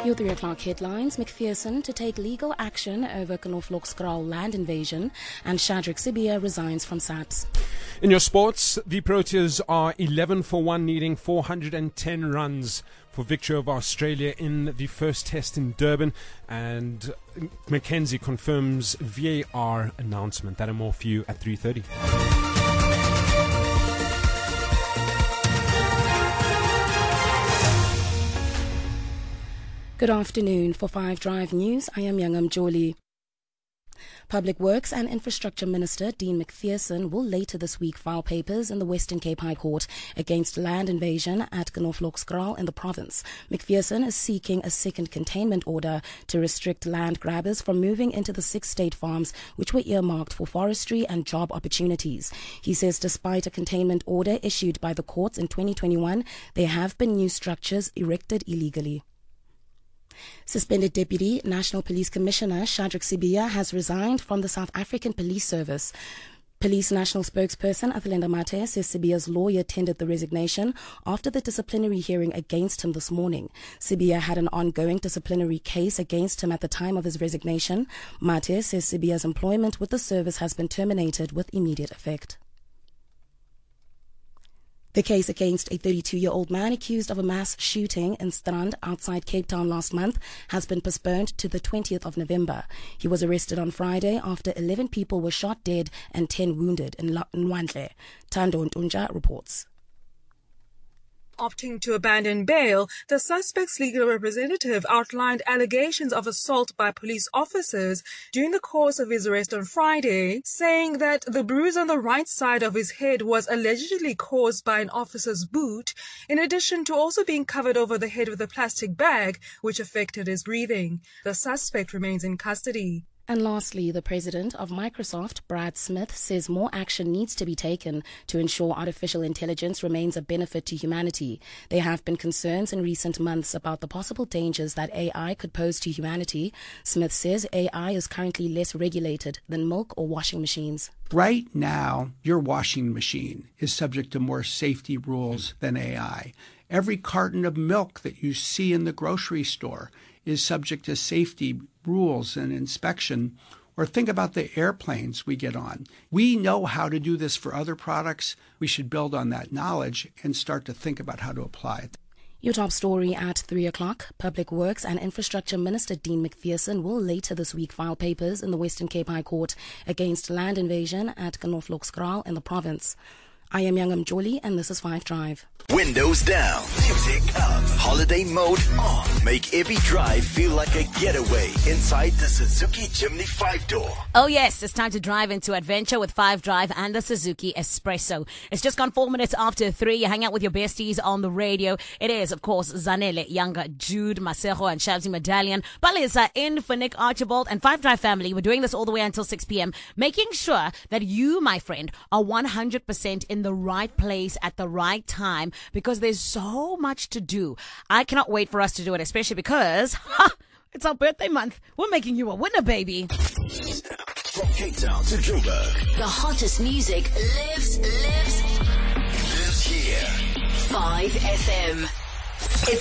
Your 3 o'clock headlines: McPherson to take legal action over Knoflokskraal land invasion, and Shadrack Sibiya resigns from SAPS. In your sports, the Proteas are 11-1, needing 410 runs for victory over Australia in the first test in Durban, and Mackenzie confirms VAR announcement. That and more for you at 3:30. Good afternoon. For 5 Drive News, I am Youngam Jolie. Public Works and Infrastructure Minister Dean McPherson will later this week file papers in the Western Cape High Court against land invasion at Knoflokskraal in the province. McPherson is seeking a second containment order to restrict land grabbers from moving into the 6 state farms which were earmarked for forestry and job opportunities. He says despite a containment order issued by the courts in 2021, there have been new structures erected illegally. Suspended Deputy National Police Commissioner Shadrack Sibiya has resigned from the South African Police Service. Police National Spokesperson Athalinda Mathe says Sibiya's lawyer tendered the resignation after the disciplinary hearing against him this morning. Sibiya had an ongoing disciplinary case against him at the time of his resignation. Mathe says Sibiya's employment with the service has been terminated with immediate effect. The case against a 32-year-old man accused of a mass shooting in Strand outside Cape Town last month has been postponed to the 20th of November. He was arrested on Friday after 11 people were shot dead and 10 wounded in Nwandle. Tando Ntunja reports. Opting to abandon bail, the suspect's legal representative outlined allegations of assault by police officers during the course of his arrest on Friday, saying that the bruise on the right side of his head was allegedly caused by an officer's boot, in addition to also being covered over the head with a plastic bag, which affected his breathing. The suspect remains in custody. And lastly, the president of Microsoft, Brad Smith, says more action needs to be taken to ensure artificial intelligence remains a benefit to humanity. There have been concerns in recent months about the possible dangers that AI could pose to humanity. Smith says AI is currently less regulated than milk or washing machines. Right now, your washing machine is subject to more safety rules than AI. Every carton of milk that you see in the grocery store is subject to safety rules and inspection. Or think about the airplanes we get on. We know how to do this for other products. We should build on that knowledge and start to think about how to apply it. Your top story at 3 o'clock. Public Works and Infrastructure Minister Dean McPherson will later this week file papers in the Western Cape High Court against land invasion at Knoflokskraal in the province. I am Youngam Jolie, and this is 5 Drive. Windows down, music up, holiday mode on. Make every drive feel like a getaway inside the Suzuki Jimny 5-door. Oh yes, it's time to drive into adventure with 5 Drive and the Suzuki Espresso. It's just gone 4 minutes after 3. You hang out with your besties on the radio. It is, of course, Zanele, Younger, Jude, Masejo, and Shabzi Medallion. Balisa in for Nick Archibald and 5 Drive family. We're doing this all the way until 6 p.m. Making sure that you, my friend, are 100% in the right place at the right time, because there's so much to do. I cannot wait for us to do it, especially because it's our birthday month. We're making you a winner, baby. From Cape Town to Joburg, the hottest music lives here. 5 FM.